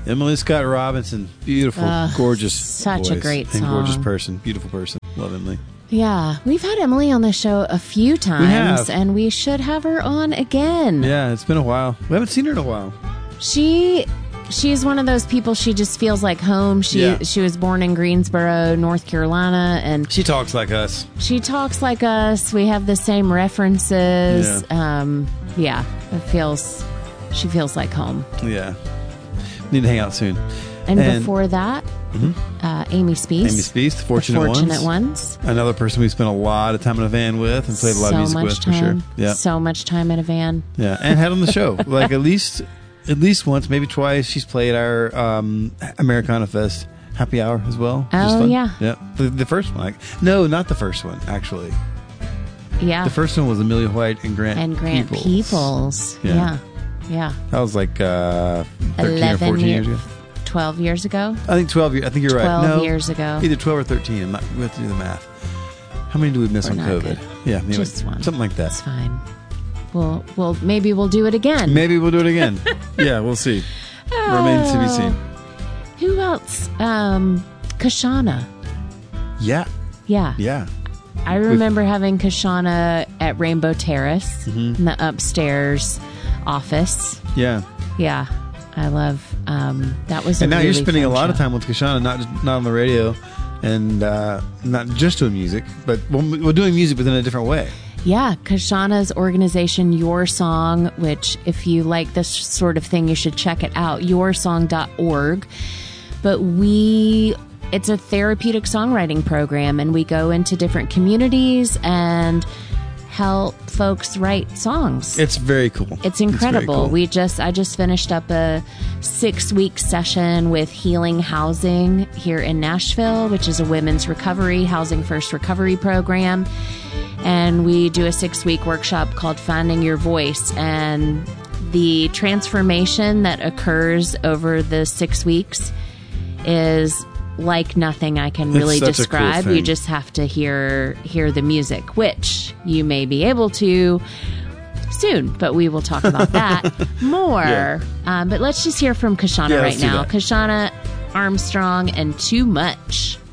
Emily Scott Robinson. Beautiful, gorgeous such voice a great song. and gorgeous person. Beautiful person. Love Emily. Yeah, we've had Emily on the show a few times, and we should have her on again. Yeah, it's been a while. We haven't seen her in a while. She's one of those people. She just feels like home. She was born in Greensboro, North Carolina, and she talks like us. She talks like us. We have the same references. She feels like home. Yeah, need to hang out soon. And before that, Amy Speece. Amy Speece, The Fortunate Ones. Another person we spent a lot of time in a van with and played a lot of music with, for sure. Yeah, so much time in a van. Yeah, and had on the show like at least once, maybe twice. She's played our Americana Fest happy hour as well. Oh yeah, The first one. No, not the first one. Actually, the first one was Amelia White and Grant Peoples. Yeah. That was like 13 or 14 years ago. 12 years ago? I think 12 years. I think you're right. 12 years ago. Either 12 or 13. We have to do the math. How many do we miss on COVID? Good. Yeah, anyway, just one. Something like that. That's fine. Maybe we'll do it again. Maybe we'll do it again. Yeah, we'll see. Remains to be seen. Who else? Kashana. Yeah. I remember having Kashana at Rainbow Terrace in the upstairs office. Yeah. I love that was. And now really you're spending a lot show. of time with Kashana, not on the radio, and not just doing music, but we're doing music, but in a different way. Yeah, Kashana's organization, Your Song, which if you like this sort of thing, you should check it out. Yoursong.org. But it's a therapeutic songwriting program, and we go into different communities and help folks write songs. It's very cool. It's incredible. It's very cool. I just finished up a 6-week session with Healing Housing here in Nashville, which is a women's housing first recovery program. And we do a 6-week workshop called Finding Your Voice. And the transformation that occurs over the 6 weeks is like nothing I can really describe. Cool, you just have to hear the music, which you may be able to soon, but we will talk about that more. Yeah. But let's just hear from Kashana right now. Kashana Armstrong and Too Much.